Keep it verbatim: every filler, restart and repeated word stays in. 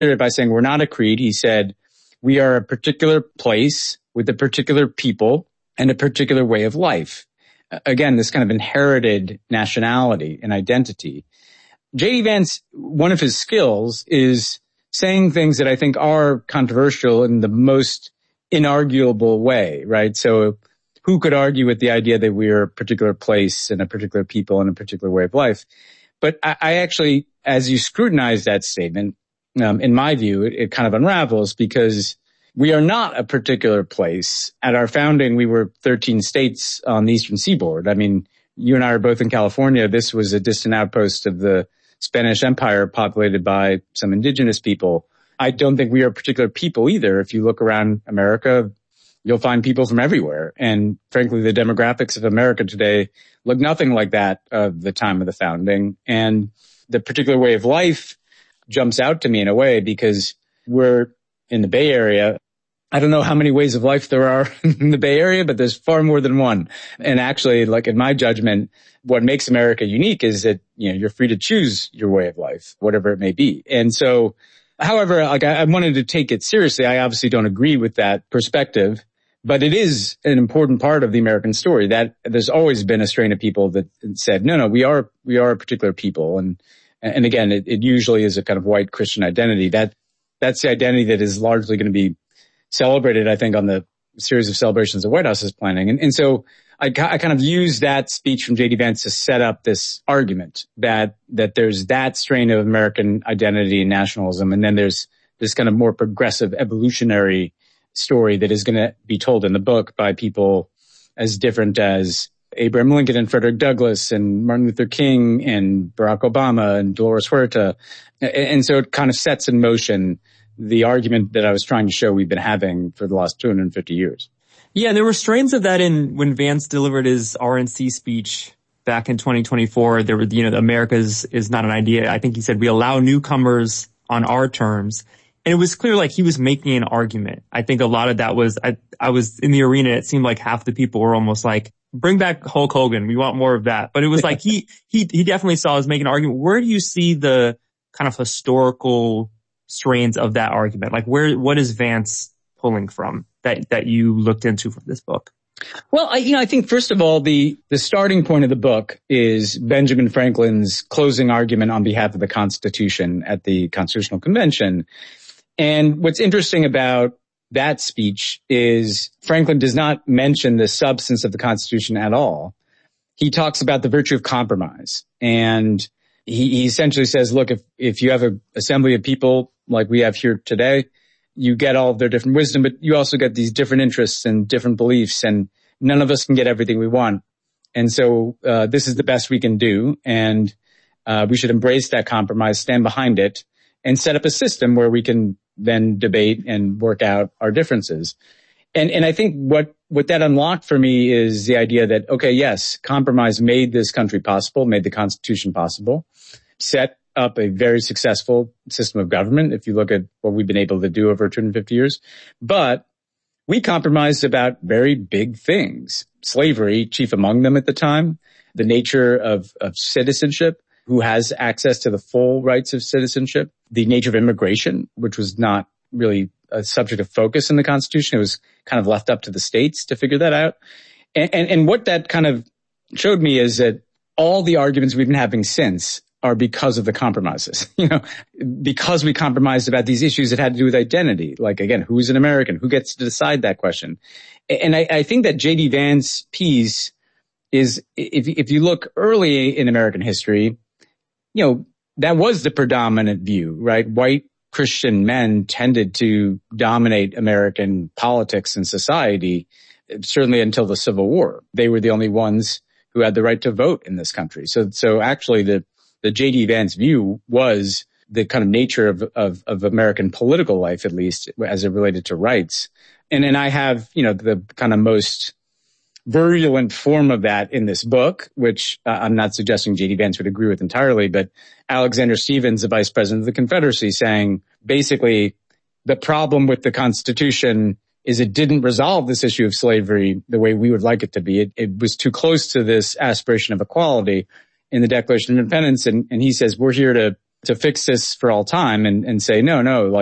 it by saying we're not a creed. He said, we are a particular place with a particular people and a particular way of life. Again, this kind of inherited nationality and identity. J D. Vance, one of his skills is saying things that I think are controversial in the most inarguable way, right? So who could argue with the idea that we're a particular place and a particular people and a particular way of life? But I, I actually, as you scrutinize that statement, um, in my view, it, it kind of unravels because we are not a particular place. At our founding, we were thirteen states on the eastern seaboard. I mean, you and I are both in California. This was a distant outpost of the Spanish Empire populated by some indigenous people. I don't think we are a particular people either. If you look around America, you'll find people from everywhere. And frankly, the demographics of America today look nothing like that of the time of the founding. And the particular way of life jumps out to me in a way because we're in the Bay Area. I don't know how many ways of life there are in the Bay Area, but there's far more than one. And actually, like in my judgment, what makes America unique is that, you know, you're free to choose your way of life, whatever it may be. And so, however, like I, I wanted to take it seriously. I obviously don't agree with that perspective, but it is an important part of the American story that there's always been a strain of people that said, no, no, we are, we are a particular people. And, and again, it, it usually is a kind of white Christian identity. That, that's the identity that is largely going to be celebrated, I think, on the series of celebrations the White House is planning. And, and so I, I kind of use that speech from J D. Vance to set up this argument that, that there's that strain of American identity and nationalism. And then there's this kind of more progressive evolutionary story that is going to be told in the book by people as different as Abraham Lincoln and Frederick Douglass and Martin Luther King and Barack Obama and Dolores Huerta. And, and so it kind of sets in motion the argument that I was trying to show we've been having for the last two hundred fifty years. Yeah, there were strains of that in when Vance delivered his R N C speech back in twenty twenty-four. There were, you know, America's is not an idea. I think he said we allow newcomers on our terms. And it was clear like he was making an argument. I think a lot of that was, I, I was in the arena. It seemed like half the people were almost like, bring back Hulk Hogan. We want more of that. But it was like he, he, he definitely saw us making an argument. Where do you see the kind of historical strains of that argument? Like where, what is Vance pulling from that, that you looked into for this book? Well, I, you know, I think first of all, the, the starting point of the book is Benjamin Franklin's closing argument on behalf of the Constitution at the Constitutional Convention. And what's interesting about that speech is Franklin does not mention the substance of the Constitution at all. He talks about the virtue of compromise. And he, he essentially says, look, if, if you have an assembly of people like we have here today, you get all of their different wisdom, but you also get these different interests and different beliefs, and none of us can get everything we want. And so uh, this is the best we can do, and uh, we should embrace that compromise, stand behind it, and set up a system where we can then debate and work out our differences. And and I think what, what that unlocked for me is the idea that, okay, yes, compromise made this country possible, made the Constitution possible, set up a very successful system of government, if you look at what we've been able to do over two hundred fifty years. But we compromised about very big things. Slavery, chief among them at the time, the nature of, of citizenship, who has access to the full rights of citizenship, the nature of immigration, which was not really a subject of focus in the Constitution. It was kind of left up to the states to figure that out. And, and, and what that kind of showed me is that all the arguments we've been having since are because of the compromises, you know, because we compromised about these issues that had to do with identity. Like, again, who's an American? Who gets to decide that question? And I, I think that J D. Vance piece is, if, if you look early in American history, you know, that was the predominant view, right? White Christian men tended to dominate American politics and society, certainly until the Civil War. They were the only ones who had the right to vote in this country. So, so actually the, the J D. Vance view was the kind of nature of, of, of American political life, at least as it related to rights. And then I have, you know, the kind of most virulent form of that in this book, which uh, I'm not suggesting J D. Vance would agree with entirely, but Alexander Stephens, the vice president of the Confederacy, saying basically the problem with the Constitution is it didn't resolve this issue of slavery the way we would like it to be. It, it was too close to this aspiration of equality in the Declaration of Independence. And, and he says, we're here to to fix this for all time and, and say, no, no, like,